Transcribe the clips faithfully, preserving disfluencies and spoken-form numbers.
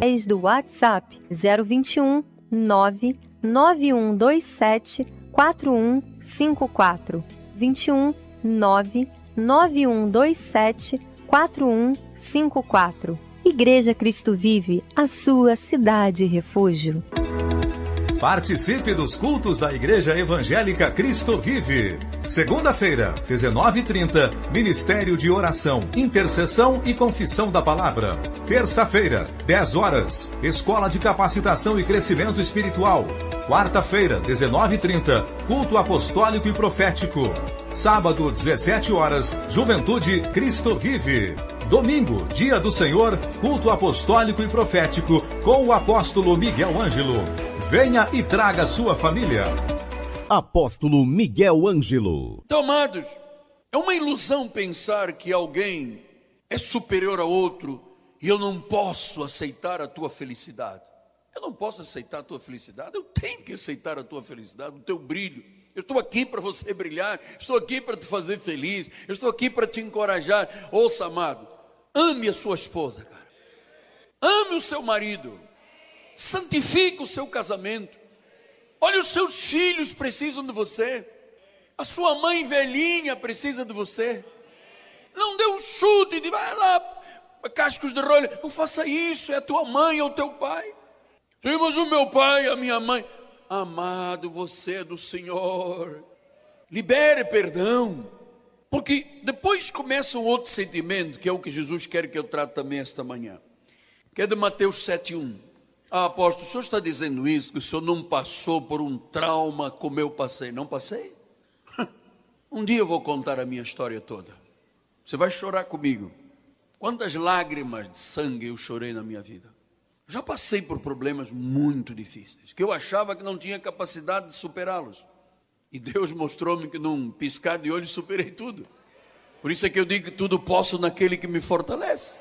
do WhatsApp zero vinte e um, nove nove um dois sete, quatro um cinco quatro. vinte e um, nove nove um dois sete, quatro um cinco quatro. Igreja Cristo Vive, a sua cidade refúgio. Participe dos cultos da Igreja Evangélica Cristo Vive. Segunda-feira, dezenove e trinta, Ministério de Oração, Intercessão e Confissão da Palavra. Terça-feira, dez horas, Escola de Capacitação e Crescimento Espiritual. Quarta-feira, dezenove e trinta, Culto Apostólico e Profético. Sábado, dezessete horas, Juventude Cristo Vive. Domingo, Dia do Senhor, Culto Apostólico e Profético com o Apóstolo Miguel Ângelo. Venha e traga sua família. Apóstolo Miguel Ângelo. Então, amados, é uma ilusão pensar que alguém é superior a outro e eu não posso aceitar a tua felicidade. Eu não posso aceitar a tua felicidade, eu tenho que aceitar a tua felicidade, o teu brilho. Eu estou aqui para você brilhar, estou aqui para te fazer feliz, eu estou aqui para te encorajar. Ouça, amado, ame a sua esposa, cara. Ame o seu marido. Santifique o seu casamento. Olha, os seus filhos precisam de você. A sua mãe velhinha precisa de você. Não dê um chute de vai lá, cascos de rolha. Não faça isso, é a tua mãe ou o teu pai. Sim, mas o meu pai, a minha mãe. Amado, você é do Senhor. Libere perdão. Porque depois começa um outro sentimento, que é o que Jesus quer que eu trate também esta manhã. Que é de Mateus sete, um. Ah, apóstolo, o senhor está dizendo isso, que o senhor não passou por um trauma como eu passei. Não passei? Um dia eu vou contar a minha história toda. Você vai chorar comigo. Quantas lágrimas de sangue eu chorei na minha vida. Já passei por problemas muito difíceis, que eu achava que não tinha capacidade de superá-los. E Deus mostrou-me que num piscar de olhos superei tudo. Por isso é que eu digo que tudo posso naquele que me fortalece.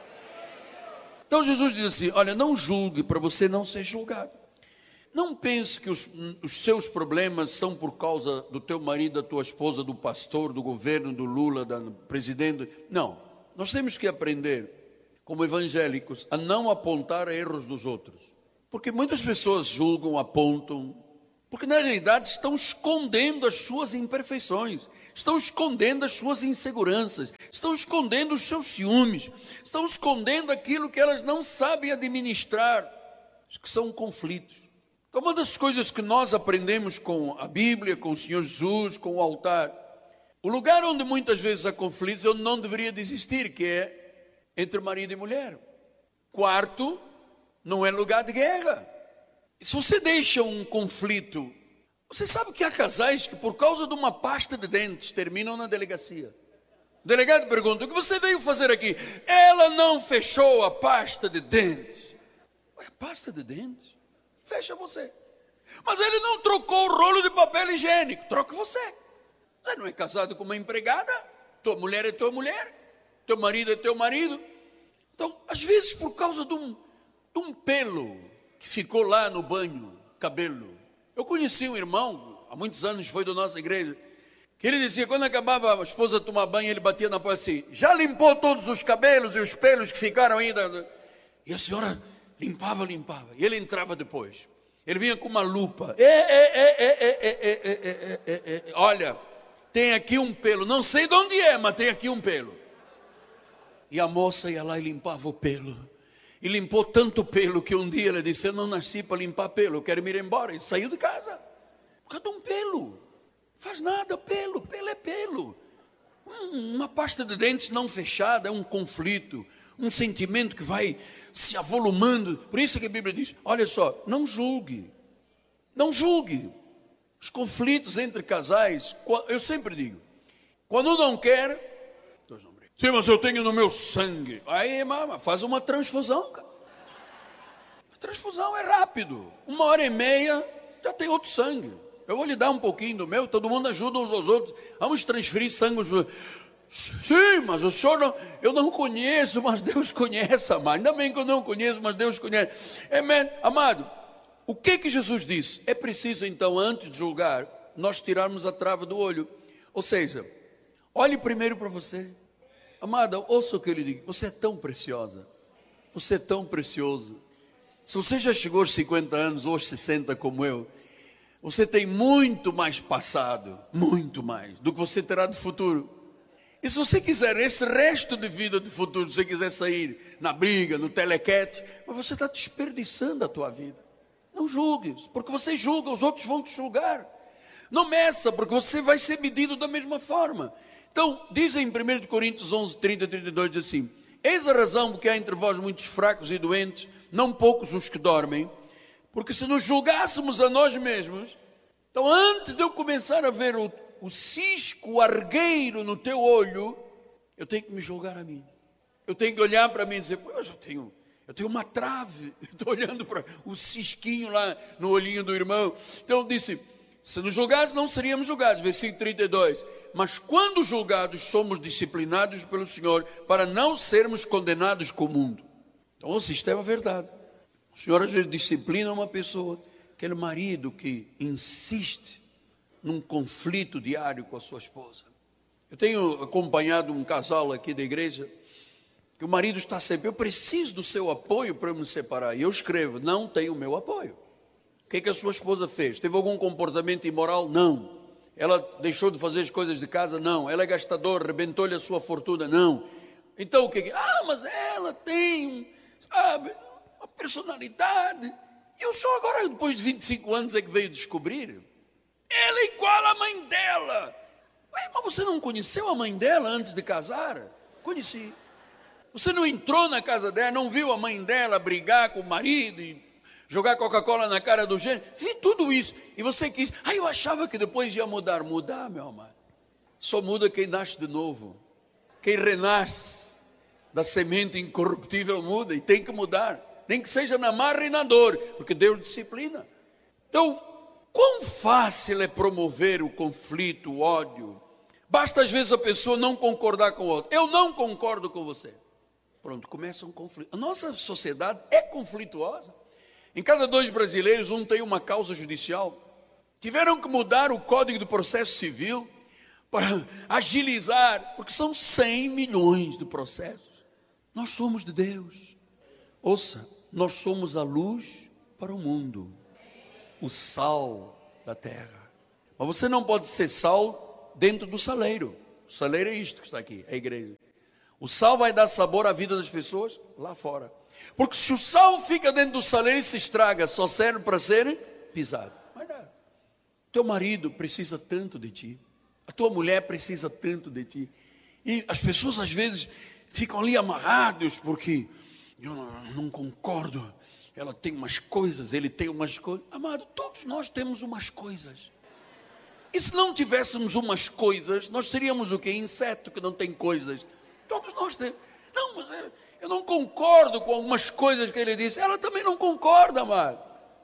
Então Jesus diz assim, olha, não julgue para você não ser julgado. Não pense que os, os seus problemas são por causa do teu marido, da tua esposa, do pastor, do governo, do Lula, do presidente. Não, nós temos que aprender, como evangélicos, a não apontar erros dos outros. Porque muitas pessoas julgam, apontam, porque na realidade estão escondendo as suas imperfeições, estão escondendo as suas inseguranças, estão escondendo os seus ciúmes, estão escondendo aquilo que elas não sabem administrar, que são conflitos. Então, uma das coisas que nós aprendemos com a Bíblia, com o Senhor Jesus, com o altar, o lugar onde muitas vezes há conflitos, eu não deveria desistir, que é entre marido e mulher. Quarto, não é lugar de guerra. E se você deixa um conflito, você sabe que há casais que por causa de uma pasta de dentes terminam na delegacia. O delegado pergunta, o que você veio fazer aqui? Ela não fechou a pasta de dentes. Ué, pasta de dentes? Fecha você. Mas ele não trocou o rolo de papel higiênico. Troca você. Você não é casado com uma empregada? Tua mulher é tua mulher. Teu marido é teu marido. Então, às vezes por causa de um, de um pelo que ficou lá no banho, cabelo. Eu conheci um irmão, há muitos anos foi da nossa igreja, que ele dizia, quando acabava a esposa de tomar banho, ele batia na porta assim, já limpou todos os cabelos e os pelos que ficaram ainda? E a senhora limpava, limpava. E ele entrava depois. Ele vinha com uma lupa. É, é, é, é, é, é, é, é, é, é. Olha, tem aqui um pelo. Não sei de onde é, mas tem aqui um pelo. E a moça ia lá e limpava o pelo. E limpou tanto pelo que um dia ela disse, eu não nasci para limpar pelo, eu quero me ir embora. E saiu de casa. Por causa de um pelo. Faz nada, pelo, pelo é pelo. Uma pasta de dentes não fechada é um conflito. Um sentimento que vai se avolumando. Por isso que a Bíblia diz, olha só, não julgue. Não julgue. Os conflitos entre casais, eu sempre digo, quando não quer, sim, mas eu tenho no meu sangue. Aí, mama, faz uma transfusão, cara. A transfusão é rápido. Uma hora e meia, já tem outro sangue. Eu vou lhe dar um pouquinho do meu, todo mundo ajuda uns aos outros. Vamos transferir sangue. Sim, mas o senhor não... Eu não conheço, mas Deus conhece, amado. Ainda bem que eu não conheço, mas Deus conhece. Amém. Amado, o que que Jesus disse? É preciso, então, antes de julgar, nós tirarmos a trava do olho. Ou seja, olhe primeiro para você. Amada, ouça o que ele diz. Você é tão preciosa. Você é tão precioso. Se você já chegou aos cinquenta anos ou aos sessenta como eu, você tem muito mais passado, muito mais, do que você terá de futuro. E se você quiser esse resto de vida de futuro, se você quiser sair na briga, no telequete, mas você está desperdiçando a tua vida. Não julgues, porque você julga, os outros vão te julgar. Não meça, porque você vai ser medido da mesma forma. Então, diz em primeira Coríntios onze, trinta e trinta e dois, diz assim: eis a razão porque há entre vós muitos fracos e doentes, não poucos os que dormem, porque se nos julgássemos a nós mesmos, então antes de eu começar a ver o, o cisco, o argueiro no teu olho, eu tenho que me julgar a mim. Eu tenho que olhar para mim e dizer, mas eu tenho, eu tenho uma trave, estou olhando para o cisquinho lá no olhinho do irmão. Então ele disse, se nos julgasse não seríamos julgados, versículo trinta e dois, mas quando julgados somos disciplinados pelo Senhor, para não sermos condenados com o mundo. Então isto é a verdade. O Senhor às vezes disciplina uma pessoa, aquele marido que insiste num conflito diário com a sua esposa. Eu tenho acompanhado um casal aqui da igreja, que o marido está sempre, eu preciso do seu apoio para me separar. E eu escrevo, não tem o meu apoio. O que é que a sua esposa fez? Teve algum comportamento imoral? Não. Ela deixou de fazer as coisas de casa? Não. Ela é gastadora, rebentou-lhe a sua fortuna? Não. Então o que é? Ah, mas ela tem, sabe, uma personalidade. E o senhor agora, depois de vinte e cinco anos, é que veio descobrir? Ela é igual à mãe dela. Ué, mas você não conheceu a mãe dela antes de casar? Conheci. Você não entrou na casa dela, não viu a mãe dela brigar com o marido e jogar Coca-Cola na cara do gênero? Vi tudo isso. E você quis, ah, eu achava que depois ia mudar. Mudar, meu amado, só muda quem nasce de novo. Quem renasce da semente incorruptível muda, e tem que mudar. Nem que seja na marra e na dor, porque Deus disciplina. Então, quão fácil é promover o conflito, o ódio. Basta às vezes a pessoa não concordar com o outro. Eu não concordo com você. Pronto, começa um conflito. A nossa sociedade é conflituosa. Em cada dois brasileiros, um tem uma causa judicial. Tiveram que mudar o Código do Processo Civil para agilizar, porque são cem milhões de processos. Nós somos de Deus. Ouça, nós somos a luz para o mundo, o sal da terra. Mas você não pode ser sal dentro do saleiro. O saleiro é isto que está aqui, é a igreja. O sal vai dar sabor à vida das pessoas lá fora. Porque se o sal fica dentro do saleiro e se estraga, só serve para ser pisado. Mas não. Teu marido precisa tanto de ti. A tua mulher precisa tanto de ti. E as pessoas às vezes ficam ali amarrados porque eu não, não concordo. Ela tem umas coisas, ele tem umas coisas. Amado, todos nós temos umas coisas. E se não tivéssemos umas coisas, nós seríamos o quê? Inseto que não tem coisas. Todos nós temos. Não, mas eu, eu não concordo com algumas coisas que ele disse. Ela também não concorda, amado.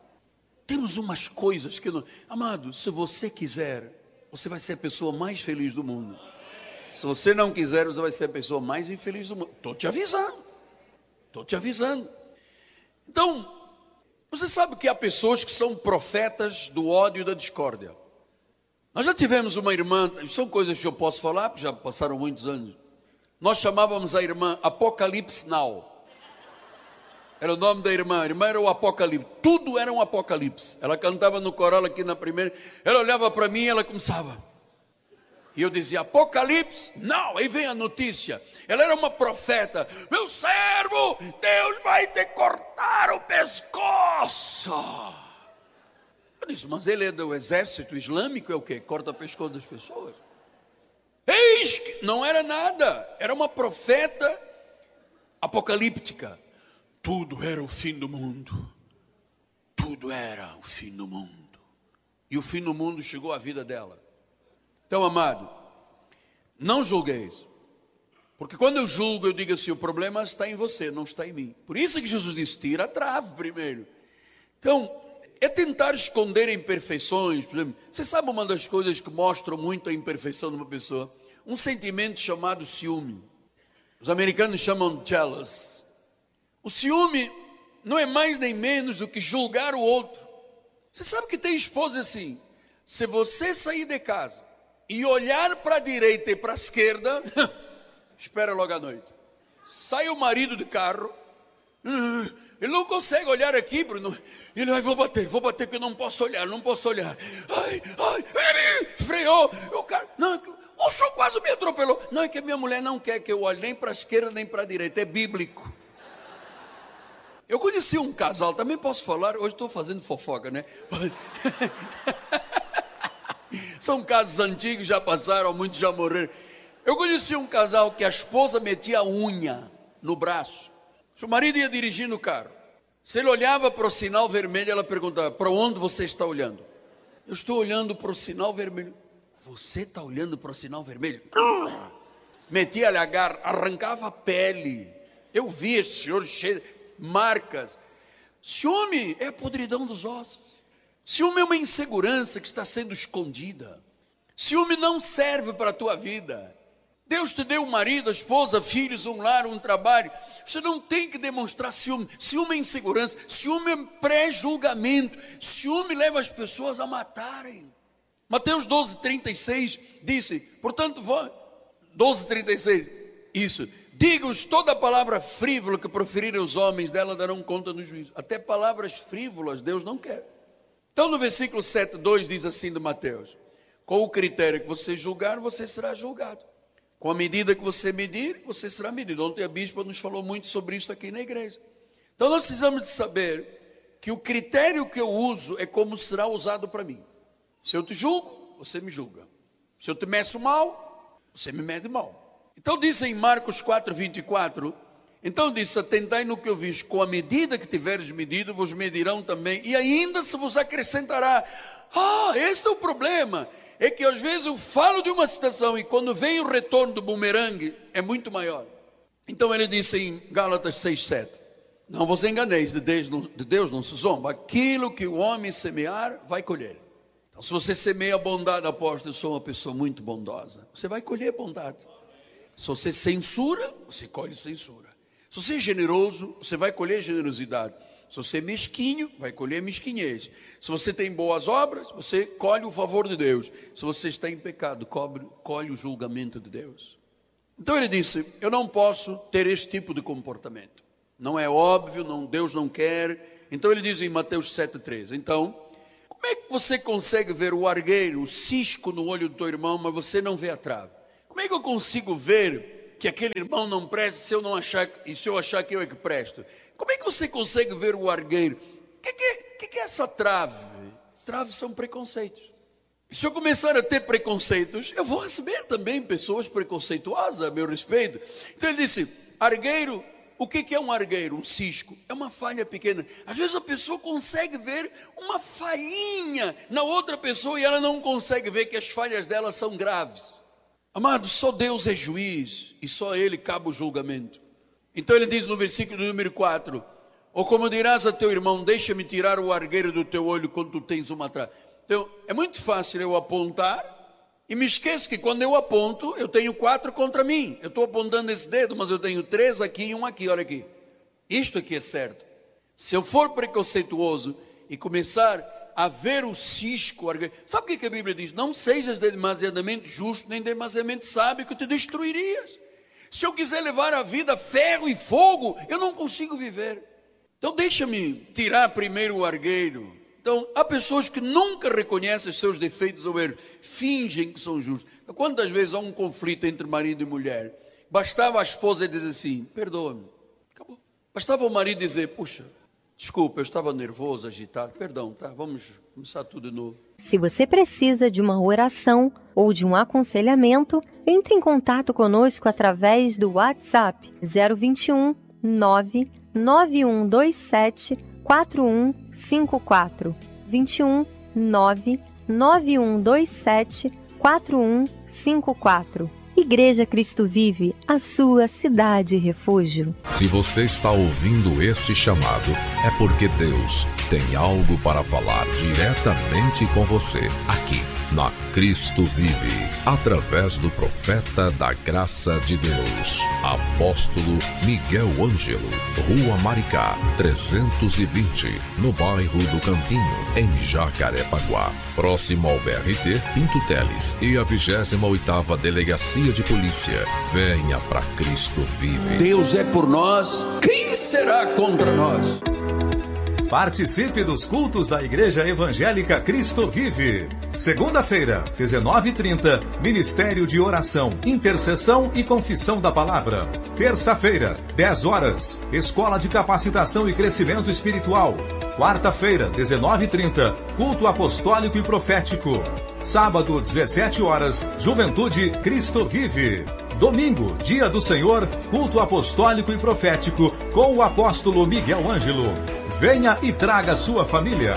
Temos umas coisas que não... Amado, se você quiser, você vai ser a pessoa mais feliz do mundo. Se você não quiser, você vai ser a pessoa mais infeliz do mundo. Estou te avisando. Estou te avisando. Então, você sabe que há pessoas que são profetas do ódio e da discórdia. Nós já tivemos uma irmã, são coisas que eu posso falar, porque já passaram muitos anos. Nós chamávamos a irmã Apocalipse Now. Era o nome da irmã, a irmã era o Apocalipse. Tudo era um Apocalipse. Ela cantava no coral aqui na primeira. Ela olhava para mim e ela começava. E eu dizia, Apocalipse Now. Aí vem a notícia. Ela era uma profeta. Meu servo, Deus vai te cortar o pescoço. Eu disse, mas ele é do exército islâmico, é o quê? Corta o pescoço das pessoas. Eis que não era nada. Era uma profeta apocalíptica. Tudo era o fim do mundo. Tudo era o fim do mundo. E o fim do mundo chegou à vida dela. Então, amado, não julgueis. Porque quando eu julgo, eu digo assim, o problema está em você, não está em mim. Por isso que Jesus disse, tira a trave primeiro. Então, é tentar esconder imperfeições. Por exemplo, você sabe uma das coisas que mostram muito a imperfeição de uma pessoa? Um sentimento chamado ciúme. Os americanos chamam de jealous. O ciúme não é mais nem menos do que julgar o outro. Você sabe que tem esposa assim, se você sair de casa e olhar para a direita e para a esquerda, espera logo à noite. Sai o marido de carro, Ele não consegue olhar aqui, Bruno. Ele vai, vou bater, vou bater, que eu não posso olhar, não posso olhar. Ai, ai, ai, freou. O cara, não, o senhor quase me atropelou. Não, é que a minha mulher não quer que eu olhe nem para a esquerda nem para a direita, é bíblico. Eu conheci um casal, também posso falar, hoje estou fazendo fofoca, né? São casos antigos, já passaram, muitos já morreram. Eu conheci um casal que a esposa metia a unha no braço. Se o marido ia dirigindo o carro, se ele olhava para o sinal vermelho, ela perguntava, para onde você está olhando? Eu estou olhando para o sinal vermelho. Você está olhando para o sinal vermelho? Metia-lhe a garra, arrancava a pele. Eu vi esse senhor cheio de marcas. Ciúme é a podridão dos ossos. Ciúme é uma insegurança que está sendo escondida. Ciúme não serve para a tua vida. Deus te deu um marido, esposa, filhos, um lar, um trabalho. Você não tem que demonstrar ciúme. Ciúme é insegurança. Ciúme é pré-julgamento. Ciúme leva as pessoas a matarem. Mateus doze, trinta e seis disse, portanto, doze, trinta e seis, isso. Diga-os toda palavra frívola que proferirem os homens, dela darão conta no juízo. Até palavras frívolas Deus não quer. Então no versículo sete, dois diz assim de Mateus, com o critério que você julgar, você será julgado. Com a medida que você medir, você será medido. Ontem a bispa nos falou muito sobre isso aqui na igreja. Então nós precisamos de saber que o critério que eu uso é como será usado para mim. Se eu te julgo, você me julga. Se eu te meço mal, você me mede mal. Então diz em Marcos quatro, vinte e quatro, então disse, atentai no que eu fiz, com a medida que tiveres medido, vos medirão também, e ainda se vos acrescentará. Ah, esse é o problema. É que às vezes eu falo de uma situação e quando vem o retorno do bumerangue é muito maior. Então ele disse em Gálatas seis, sete, não vos enganeis, de Deus não, de Deus não se zomba, aquilo que o homem semear vai colher. Então se você semeia bondade, aposto, eu sou uma pessoa muito bondosa, você vai colher bondade. Se você censura, você colhe censura. Se você é generoso, você vai colher generosidade. Se você é mesquinho, vai colher mesquinhez. Se você tem boas obras, você colhe o favor de Deus. Se você está em pecado, colhe, colhe o julgamento de Deus. Então ele disse, eu não posso ter esse tipo de comportamento. Não é óbvio, não, Deus não quer. Então ele diz em Mateus sete, treze, então, como é que você consegue ver o argueiro, o cisco no olho do teu irmão, mas você não vê a trave? Como é que eu consigo ver que aquele irmão não presta se eu não achar, e se eu achar que eu é que presto? Como é que você consegue ver o argueiro? O que, que, que, que é essa trave? Traves são preconceitos. E se eu começar a ter preconceitos, eu vou receber também pessoas preconceituosas a meu respeito. Então ele disse, argueiro, o que, que é um argueiro? Um cisco. É uma falha pequena. Às vezes a pessoa consegue ver uma falhinha na outra pessoa e ela não consegue ver que as falhas dela são graves. Amados, só Deus é juiz e só Ele cabe o julgamento. Então ele diz no versículo número quatro, ou como dirás a teu irmão, deixa-me tirar o argueiro do teu olho quando tu tens uma trave. Então é muito fácil eu apontar e me esqueço que quando eu aponto, eu tenho quatro contra mim. Eu estou apontando esse dedo, mas eu tenho três aqui e um aqui, olha aqui. Isto aqui é certo. Se eu for preconceituoso e começar a ver o cisco, o argueiro, sabe o que a Bíblia diz? Não sejas demasiadamente justo, nem demasiadamente sábio, que te destruirias. Se eu quiser levar a vida a ferro e fogo, eu não consigo viver. Então deixa-me tirar primeiro o argueiro. Então há pessoas que nunca reconhecem os seus defeitos ou erros, fingem que são justos. Então, quantas vezes há um conflito entre marido e mulher, bastava a esposa dizer assim, perdoa-me, acabou. Bastava o marido dizer, puxa, desculpa, eu estava nervoso, agitado, perdão, tá, vamos começar tudo de novo. Se você precisa de uma oração ou de um aconselhamento, entre em contato conosco através do WhatsApp zero vinte e um, nove nove um dois sete, quatro um cinco quatro, vinte e um, nove nove um dois sete, quatro um cinco quatro. Igreja Cristo Vive, a sua cidade refúgio. Se você está ouvindo este chamado, é porque Deus tem algo para falar diretamente com você aqui na Cristo Vive, através do profeta da graça de Deus, apóstolo Miguel Ângelo, Rua Maricá, trezentos e vinte, no bairro do Campinho, em Jacarepaguá, próximo ao B R T Pinto Teles e a vigésima oitava Delegacia de Polícia. Venha para Cristo Vive. Deus é por nós, quem será contra nós? Participe dos cultos da Igreja Evangélica Cristo Vive. Segunda-feira, dezenove e trinta, Ministério de Oração, Intercessão e Confissão da Palavra. Terça-feira, dez horas, Escola de Capacitação e Crescimento Espiritual. Quarta-feira, dezenove e trinta, Culto Apostólico e Profético. Sábado, dezessete horas, Juventude Cristo Vive. Domingo, Dia do Senhor, Culto Apostólico e Profético, com o apóstolo Miguel Ângelo. Venha e traga sua família.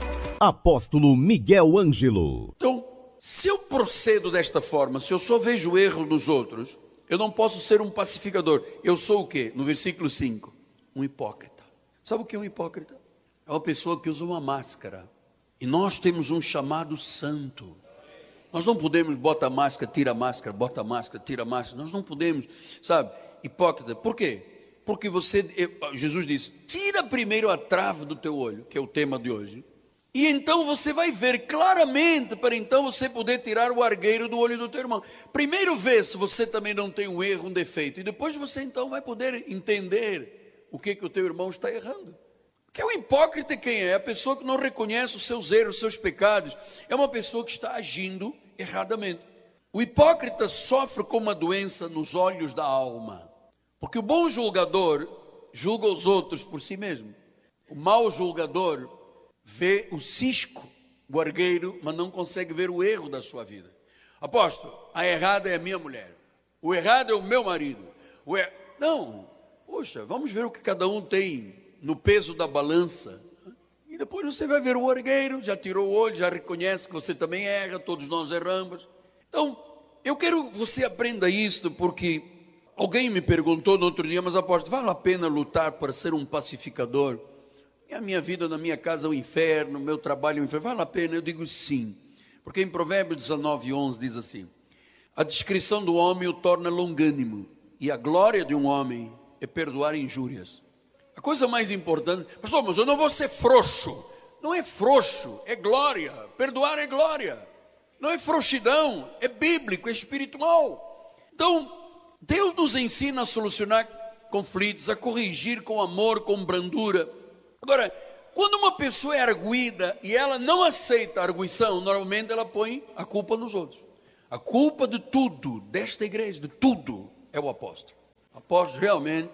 Apóstolo Miguel Ângelo. Então, se eu procedo desta forma, se eu só vejo erro nos outros, eu não posso ser um pacificador. Eu sou o quê? No versículo cinco, um hipócrita. Sabe o que é um hipócrita? É uma pessoa que usa uma máscara. E nós temos um chamado santo. Nós não podemos, bota a máscara, tira a máscara, bota a máscara, tira a máscara. Nós não podemos, sabe, hipócrita. Por quê? Porque você, Jesus disse, tira primeiro a trave do teu olho, que é o tema de hoje. E então você vai ver claramente, para então você poder tirar o argueiro do olho do teu irmão. Primeiro vê se você também não tem um erro, um defeito. E depois você então vai poder entender o que, que o teu irmão está errando. Porque o hipócrita quem é? É a pessoa que não reconhece os seus erros, os seus pecados. É uma pessoa que está agindo erradamente. O hipócrita sofre com uma doença nos olhos da alma. Porque o bom julgador julga os outros por si mesmo. O mau julgador vê o cisco, o argueiro, mas não consegue ver o erro da sua vida. Apóstolo, a errada é a minha mulher. O errado é o meu marido. O er... Não, poxa, vamos ver o que cada um tem no peso da balança. E depois você vai ver o argueiro, já tirou o olho, já reconhece que você também erra, todos nós erramos. Então, eu quero que você aprenda isso, porque alguém me perguntou no outro dia, mas apóstolo, vale a pena lutar para ser um pacificador? E a minha vida na minha casa é o inferno, meu trabalho é o inferno, vale a pena? Eu digo sim, porque em Provérbios dezenove, onze diz assim, a discrição do homem o torna longânimo, e a glória de um homem é perdoar injúrias. A coisa mais importante, pastor, mas eu não vou ser frouxo. Não é frouxo, é glória, perdoar é glória. Não é frouxidão, é bíblico, é espiritual. Então, Deus nos ensina a solucionar conflitos, a corrigir com amor, com brandura. Agora, quando uma pessoa é arguída e ela não aceita a arguição, normalmente ela põe a culpa nos outros. A culpa de tudo, desta igreja, de tudo, é o apóstolo. O apóstolo realmente...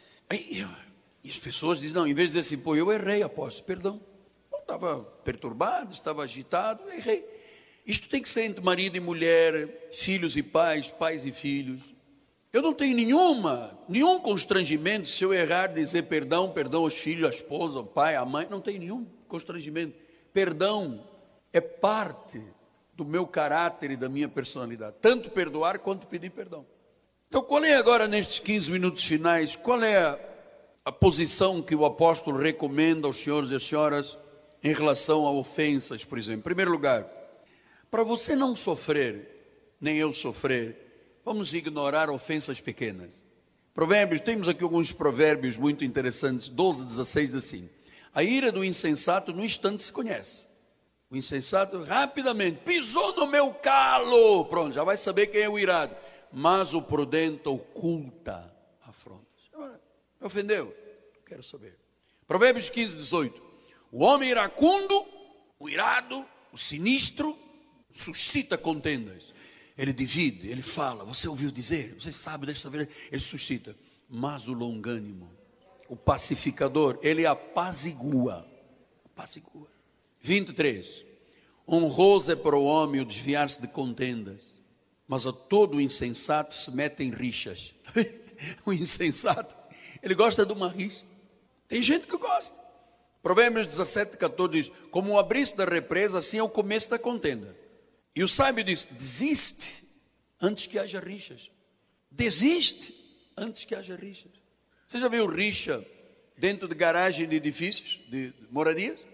E as pessoas dizem, não, em vez de dizer assim, pô, eu errei, apóstolo, perdão. Eu estava perturbado, estava agitado, errei. Isto tem que ser entre marido e mulher, filhos e pais, pais e filhos. Eu não tenho nenhuma, nenhum constrangimento se eu errar, dizer perdão, perdão aos filhos, à esposa, ao pai, à mãe, não tenho nenhum constrangimento. Perdão é parte do meu caráter e da minha personalidade, tanto perdoar quanto pedir perdão. Então, qual é agora, nestes quinze minutos finais, qual é a, a posição que o apóstolo recomenda aos senhores e às senhoras em relação a ofensas, por exemplo? Em primeiro lugar, para você não sofrer, nem eu sofrer, vamos ignorar ofensas pequenas. Provérbios, temos aqui alguns provérbios muito interessantes, doze, dezesseis, diz assim, a ira do insensato no instante se conhece. O insensato rapidamente, pisou no meu calo, pronto, já vai saber quem é o irado. Mas o prudente oculta afrontas. Agora, me ofendeu? Não quero saber. Provérbios quinze, dezoito, o homem iracundo, o irado, o sinistro, suscita contendas. Ele divide, ele fala, você ouviu dizer, você sabe desta vez, ele suscita. Mas o longânimo, o pacificador, ele apazigua. Apazigua. vinte e três. Honroso é para o homem o desviar-se de contendas, mas a todo insensato se mete em rixas. O insensato, ele gosta de uma rixa. Tem gente que gosta. Provérbios dezessete, catorze diz, como o abrir-se da represa, assim é o começo da contenda. E o sábio diz, desiste antes que haja rixas. Desiste antes que haja rixas. Você já viu rixa dentro de garagem de edifícios, de moradias?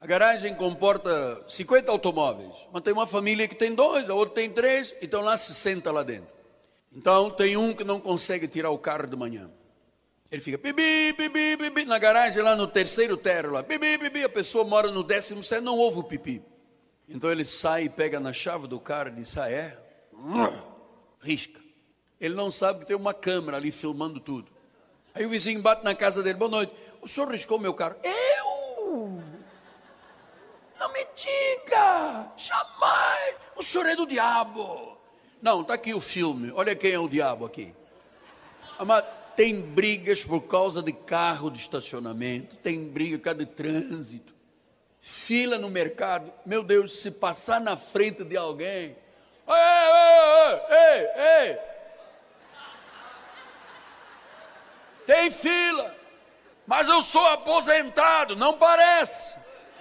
A garagem comporta cinquenta automóveis, mas tem uma família que tem dois, a outra tem três, então lá sessenta lá dentro. Então tem um que não consegue tirar o carro de manhã. Ele fica bibi, bibi, bibi, na garagem lá no terceiro térreo lá, bibi, bibi, a pessoa mora no décimo sétimo, não ouve o pipi. Então ele sai e pega na chave do carro e diz, ah é? Risca. Ele não sabe que tem uma câmera ali filmando tudo. Aí o vizinho bate na casa dele, boa noite, o senhor riscou meu carro? Eu? Não me diga, jamais, o senhor é do diabo. Não, está aqui o filme, olha quem é o diabo aqui. Amado, tem brigas por causa de carro de estacionamento, tem briga por causa de trânsito, fila no mercado. Meu Deus, se passar na frente de alguém, ei, ei, ei, ei, tem fila, mas eu sou aposentado, não parece.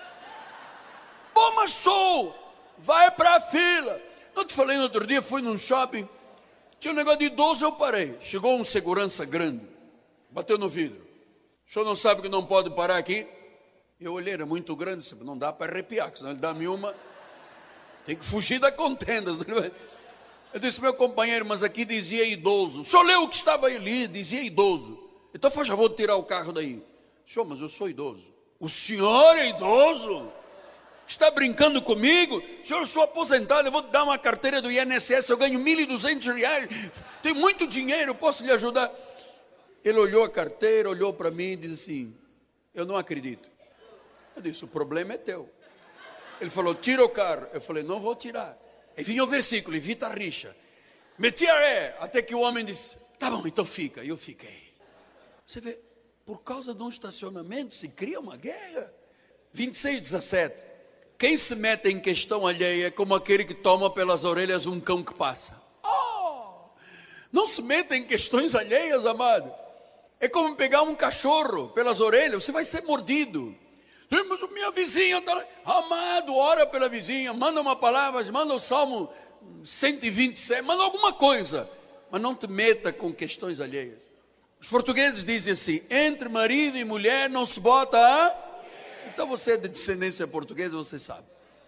Bom, mas sou, vai para a fila. Não te falei no outro dia, fui num shopping, tinha um negócio de idoso, eu parei. Chegou um segurança grande, bateu no vidro. O senhor não sabe que não pode parar aqui? Eu olhei, era muito grande, não dá para arrepiar, senão ele dá-me uma, tem que fugir da contenda. Eu disse, meu companheiro, mas aqui dizia idoso. O senhor leu o que estava ali, dizia idoso. Então faz favor de tirar o carro daí. Senhor, mas eu sou idoso. O senhor é idoso? Está brincando comigo? Senhor, eu sou aposentado, eu vou te dar uma carteira do I N S S, eu ganho mil e duzentos reais, tenho muito dinheiro, posso lhe ajudar? Ele olhou a carteira, olhou para mim e disse assim, eu não acredito. Eu disse, o problema é teu. Ele falou, tira o carro. Eu falei, não vou tirar. Aí vinha o versículo, evita a rixa. Meti a ré, até que o homem disse, tá bom, então fica. E eu fiquei. Você vê, por causa de um estacionamento se cria uma guerra. vinte e seis, dezessete. Quem se mete em questão alheia é como aquele que toma pelas orelhas um cão que passa. Oh, não se meta em questões alheias, amado. É como pegar um cachorro pelas orelhas, você vai ser mordido. Mas minha vizinha está lá. Amado, ora pela vizinha, manda uma palavra, manda o Salmo cento e vinte e sete, manda alguma coisa. Mas não te meta com questões alheias. Os portugueses dizem assim, entre marido e mulher não se bota a... Então você é de descendência portuguesa, você sabe.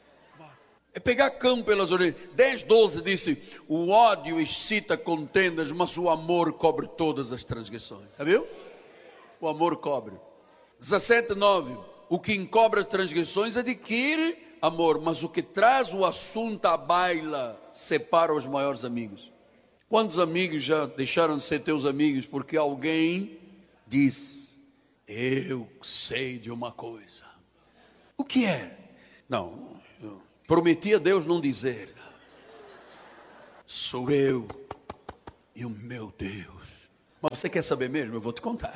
É pegar cão pelas orelhas. dez, doze disse, o ódio excita contendas, mas o amor cobre todas as transgressões. Já viu? O amor cobre. dezessete, nove, o que encobre as transgressões adquire amor, mas o que traz o assunto à baila separa os maiores amigos. Quantos amigos já deixaram de ser teus amigos porque alguém diz, eu sei de uma coisa. O que é? Não, eu prometi a Deus não dizer. Sou eu e o meu Deus. Mas você quer saber mesmo? Eu vou te contar.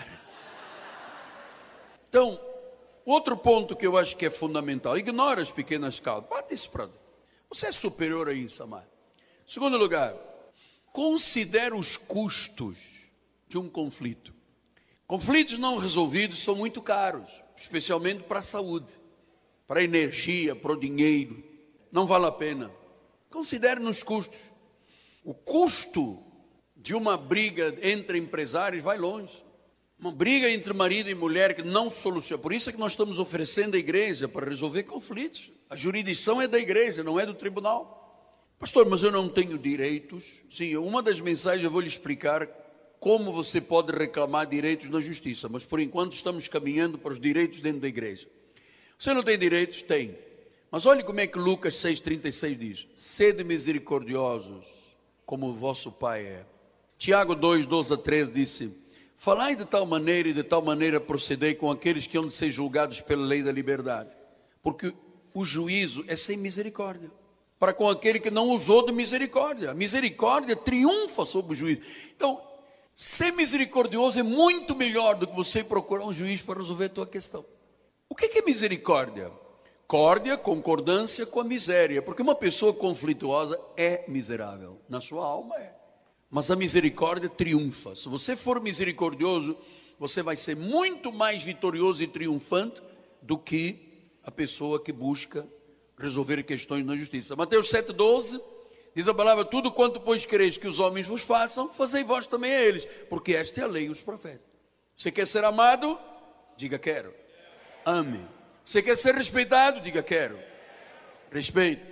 Então, outro ponto que eu acho que é fundamental, ignora as pequenas causas. Bate isso para Deus. Você é superior a isso, amado. Segundo lugar, considere os custos de um conflito. Conflitos não resolvidos são muito caros, especialmente para a saúde, para a energia, para o dinheiro. Não vale a pena. Considere nos custos. O custo de uma briga entre empresários vai longe. Uma briga entre marido e mulher que não soluciona. Por isso é que nós estamos oferecendo a igreja para resolver conflitos. A jurisdição é da igreja, não é do tribunal. Pastor, mas eu não tenho direitos. Sim, uma das mensagens eu vou lhe explicar como você pode reclamar direitos na justiça. Mas por enquanto estamos caminhando para os direitos dentro da igreja. Você não tem direitos? Tem. Mas olhe como é que Lucas seis, trinta e seis diz. Sede misericordiosos, como o vosso Pai é. Tiago dois, doze a treze disse, falai de tal maneira e de tal maneira procedei com aqueles que hão de ser julgados pela lei da liberdade. Porque o juízo é sem misericórdia. Para com aquele que não usou de misericórdia. A misericórdia triunfa sobre o juízo. Então, ser misericordioso é muito melhor do que você procurar um juiz para resolver a tua questão. O que é misericórdia? Córdia, concordância com a miséria, porque uma pessoa conflituosa é miserável, na sua alma é, mas a misericórdia triunfa. Se você for misericordioso, você vai ser muito mais vitorioso e triunfante do que a pessoa que busca resolver questões na justiça. Mateus sete, doze, diz a palavra, tudo quanto pois quereis que os homens vos façam, fazei vós também a eles, porque esta é a lei e os profetas. Você quer ser amado? Diga quero. Ame. Você quer ser respeitado? Diga, quero. Respeito.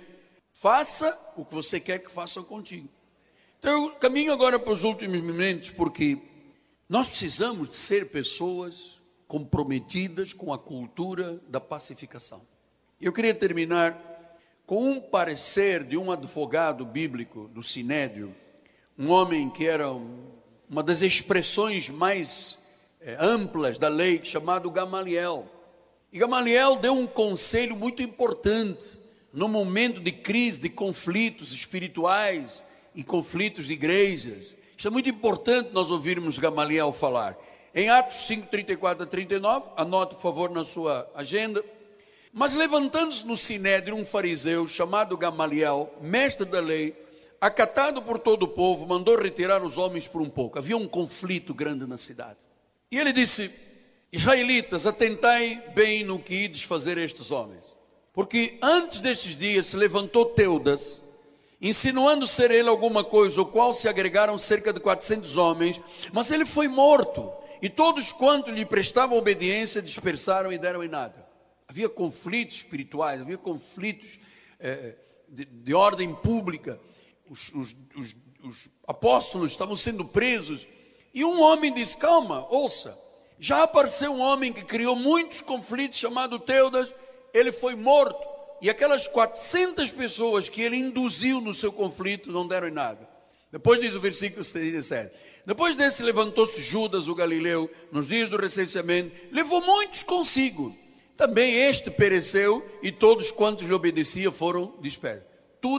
Faça o que você quer que façam contigo. Então eu caminho agora para os últimos momentos, porque nós precisamos de ser pessoas comprometidas com a cultura da pacificação. Eu queria terminar com um parecer de um advogado bíblico do Sinédrio, um homem que era um, uma das expressões mais é, amplas da lei, chamado Gamaliel. E Gamaliel deu um conselho muito importante no momento de crise, de conflitos espirituais e conflitos de igrejas. Isso é muito importante nós ouvirmos Gamaliel falar. Em Atos cinco, trinta e quatro a trinta e nove, anote por favor na sua agenda. Mas levantando-se no Sinédrio um fariseu chamado Gamaliel, mestre da lei, acatado por todo o povo, mandou retirar os homens por um pouco. Havia um conflito grande na cidade. E ele disse: Israelitas, atentai bem no que ides fazer a estes homens. Porque antes destes dias se levantou Teudas, insinuando ser ele alguma coisa, o qual se agregaram cerca de quatrocentos homens, mas ele foi morto, e todos quantos lhe prestavam obediência dispersaram e deram em nada. Havia conflitos espirituais, havia conflitos é, de, de ordem pública. Os, os, os, os apóstolos estavam sendo presos, e um homem disse: calma, ouça, já apareceu um homem que criou muitos conflitos, chamado Teudas. Ele foi morto, e aquelas quatrocentas pessoas que ele induziu no seu conflito não deram em nada. Depois diz o versículo trinta e sete: depois desse levantou-se Judas o Galileu, nos dias do recenseamento, levou muitos consigo. Também este pereceu, e todos quantos lhe obedeciam foram dispersos.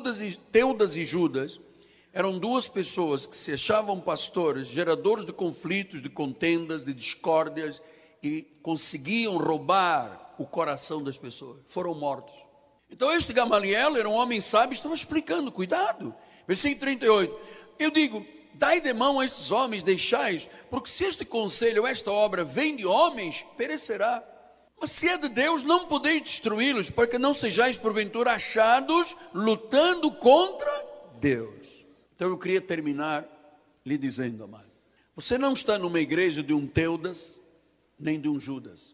Teudas e Judas eram duas pessoas que se achavam pastores, geradores de conflitos, de contendas, de discórdias, e conseguiam roubar o coração das pessoas. Foram mortos. Então este Gamaliel era um homem sábio, estava explicando: cuidado. Versículo trinta e oito: eu digo, dai de mão a estes homens, deixai-os, porque se este conselho ou esta obra vem de homens, perecerá. Mas se é de Deus, não podeis destruí-los, para que não sejais porventura achados lutando contra Deus. Então eu queria terminar lhe dizendo, amado, você não está numa igreja de um Teudas, nem de um Judas.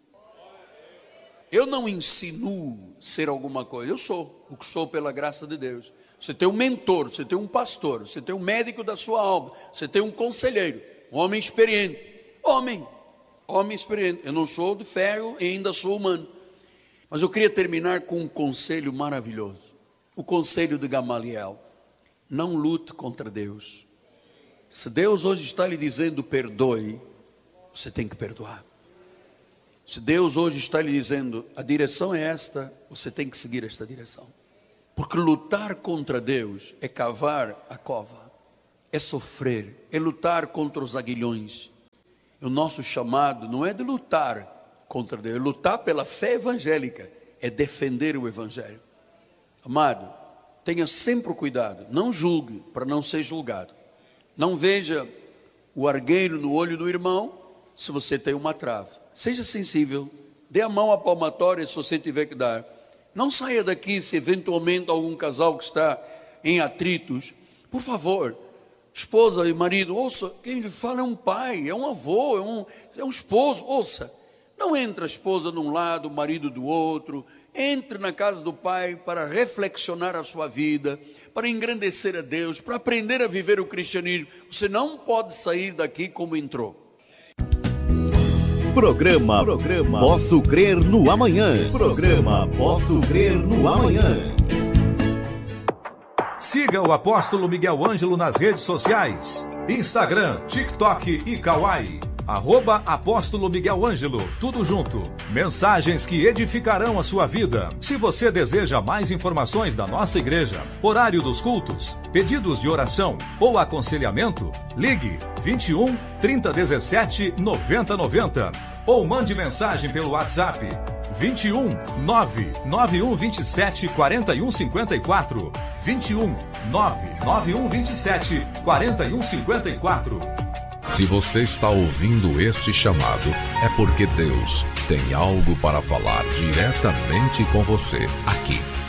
Eu não insinuo ser alguma coisa, eu sou o que sou pela graça de Deus. Você tem um mentor, você tem um pastor, você tem um médico da sua alma, você tem um conselheiro, um homem experiente. Homem, homem experiente. Eu não sou de ferro e ainda sou humano. Mas eu queria terminar com um conselho maravilhoso. O conselho de Gamaliel: não lute contra Deus. Se Deus hoje está lhe dizendo perdoe, você tem que perdoar. Se Deus hoje está lhe dizendo a direção é esta, você tem que seguir esta direção. Porque lutar contra Deus é cavar a cova, é sofrer, é lutar contra os aguilhões. O nosso chamado não é de lutar contra Deus, é lutar pela fé evangélica, é defender o evangelho. Amado, tenha sempre cuidado, não julgue para não ser julgado. Não veja o argueiro no olho do irmão se você tem uma trave. Seja sensível, dê a mão à palmatória se você tiver que dar. Não saia daqui se eventualmente algum casal que está em atritos. Por favor, esposa e marido, ouça, quem lhe fala é um pai, é um avô, é um, é um esposo, ouça. Não entre a esposa de um lado, o marido do outro. Entre na casa do pai para reflexionar a sua vida, para engrandecer a Deus, para aprender a viver o cristianismo. Você não pode sair daqui como entrou. Programa, Programa Posso Crer no Amanhã. Programa Posso Crer no Amanhã. Siga o Apóstolo Miguel Ângelo nas redes sociais: Instagram, TikTok e Kawaii. Arroba Apóstolo Miguel Ângelo, tudo junto. Mensagens que edificarão a sua vida. Se você deseja mais informações da nossa igreja, horário dos cultos, pedidos de oração ou aconselhamento, ligue vinte e um, trinta, dezessete, noventa, noventa ou mande mensagem pelo WhatsApp vinte e um, nove nove um dois sete, quatro um cinco quatro, vinte e um, nove nove um dois sete, quatro um cinco quatro. Se você está ouvindo este chamado, é porque Deus tem algo para falar diretamente com você, aqui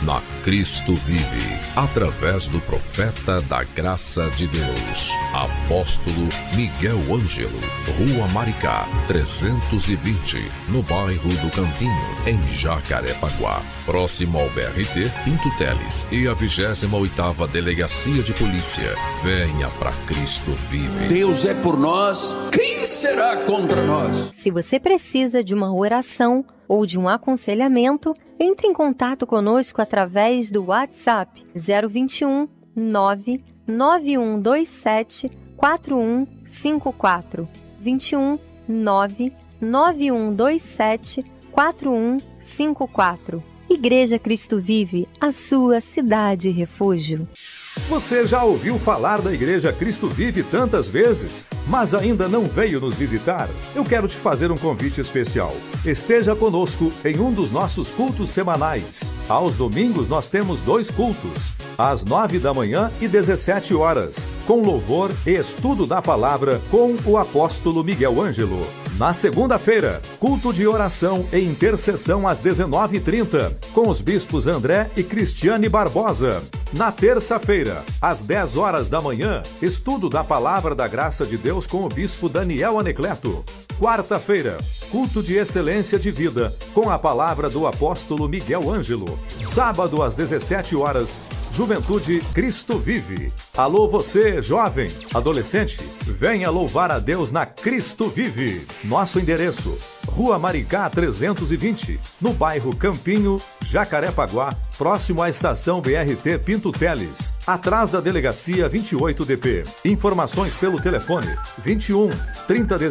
na Cristo Vive, através do profeta da Graça de Deus, apóstolo Miguel Ângelo, Rua Maricá, trezentos e vinte, no bairro do Campinho, em Jacarepaguá, próximo ao B R T Pinto Teles e a vigésima oitava Delegacia de Polícia. Venha para Cristo Vive. Deus é por nós, quem será contra nós? Se você precisa de uma oração ou de um aconselhamento, entre em contato conosco através do WhatsApp zero vinte e um, nove nove um dois sete, quatro um cinco quatro, vinte e um, nove nove um dois sete, quatro um cinco quatro. Igreja Cristo Vive, a sua cidade refúgio. Você já ouviu falar da Igreja Cristo Vive tantas vezes, mas ainda não veio nos visitar? Eu quero te fazer um convite especial. Esteja conosco em um dos nossos cultos semanais. Aos domingos nós temos dois cultos, às nove da manhã e dezessete horas, com louvor e estudo da palavra com o apóstolo Miguel Ângelo. Na segunda-feira, culto de oração e intercessão às dezenove e trinta, com os bispos André e Cristiane Barbosa. Na terça-feira, às dez horas da manhã, estudo da Palavra da Graça de Deus com o bispo Daniel Anecleto. Quarta-feira, culto de excelência de vida, com a palavra do apóstolo Miguel Ângelo. Sábado, às dezessete horas, Juventude Cristo Vive. Alô você, jovem, adolescente, venha louvar a Deus na Cristo Vive. Nosso endereço, Rua Maricá trezentos e vinte, no bairro Campinho, Jacarepaguá, próximo à estação B R T Pinto Teles, atrás da Delegacia vinte e oito D P. Informações pelo telefone vinte e um, trinta